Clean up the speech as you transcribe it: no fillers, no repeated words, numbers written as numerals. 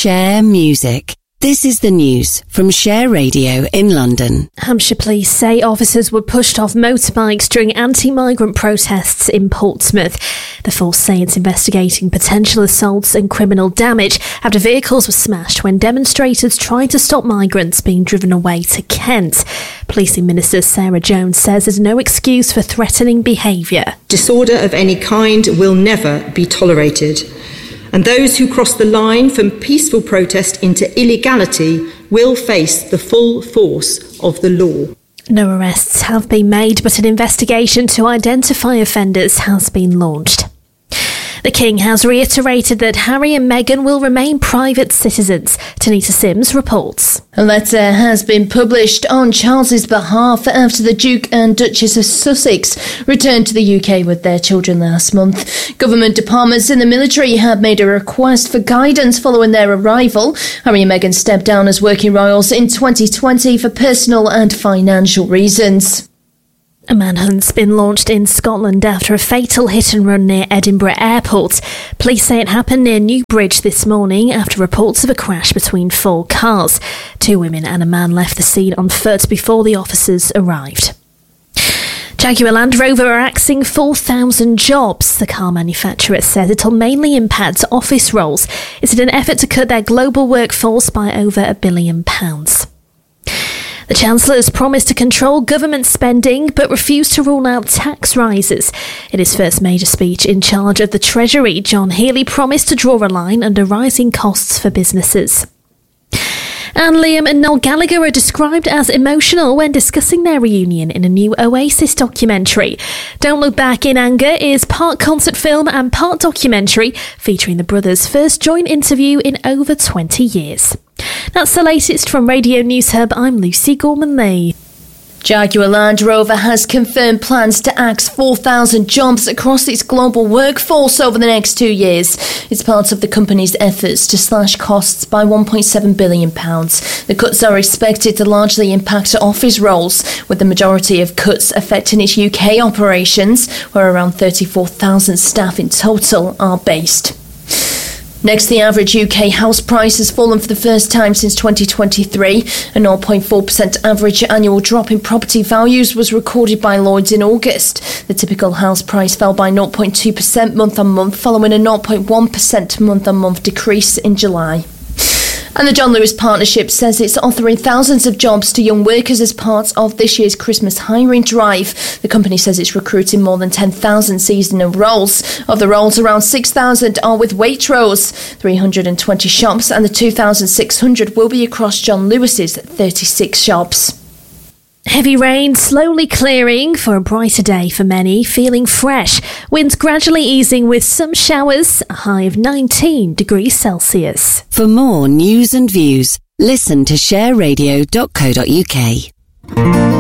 Share Music. This is the news from Share Radio in London. Hampshire Police say officers were pushed off motorbikes during anti-migrant protests in Portsmouth. The force say it's investigating potential assaults and criminal damage after vehicles were smashed when demonstrators tried to stop migrants being driven away to Kent. Policing Minister Sarah Jones says there's no excuse for threatening behaviour. Disorder of any kind will never be tolerated. And those who cross the line from peaceful protest into illegality will face the full force of the law. No arrests have been made, but an investigation to identify offenders has been launched. The King has reiterated that Harry and Meghan will remain private citizens. Tanita Sims reports. A letter has been published on Charles's behalf after the Duke and Duchess of Sussex returned to the UK with their children last month. Government departments in the military have made a request for guidance following their arrival. Harry and Meghan stepped down as working royals in 2020 for personal and financial reasons. A manhunt's been launched in Scotland after a fatal hit-and-run near Edinburgh Airport. Police say it happened near Newbridge this morning after reports of a crash between 4 cars. 2 women and a man left the scene on foot before the officers arrived. Jaguar Land Rover are axing 4,000 jobs. The car manufacturer says it'll mainly impact office roles. It's in an effort to cut their global workforce by over £1 billion. The Chancellor has promised to control government spending but refused to rule out tax rises. In his first major speech in charge of the Treasury, John Healey promised to draw a line under rising costs for businesses. And Liam and Noel Gallagher are described as emotional when discussing their reunion in a new Oasis documentary. Don't Look Back in Anger is part concert film and part documentary, featuring the brothers' first joint interview in over 20 years. That's the latest from Radio News Hub. I'm Lucy Gorman-Lee. Jaguar Land Rover has confirmed plans to axe 4,000 jobs across its global workforce over the next 2 years. It's part of the company's efforts to slash costs by £1.7 billion. The cuts are expected to largely impact office roles, with the majority of cuts affecting its UK operations, where around 34,000 staff in total are based. Next, the average UK house price has fallen for the first time since 2023. A 0.4% average annual drop in property values was recorded by Lloyds in August. The typical house price fell by 0.2% month-on-month, following a 0.1% month-on-month decrease in July. And the John Lewis Partnership says it's offering thousands of jobs to young workers as part of this year's Christmas hiring drive. The company says it's recruiting more than 10,000 seasonal roles. Of the roles, around 6,000 are with Waitrose, 320 shops, and the 2,600 will be across John Lewis's 36 shops. Heavy rain slowly clearing for a brighter day for many, feeling fresh. Winds gradually easing with some showers, a high of 19 degrees Celsius. For more news and views, listen to shareradio.co.uk.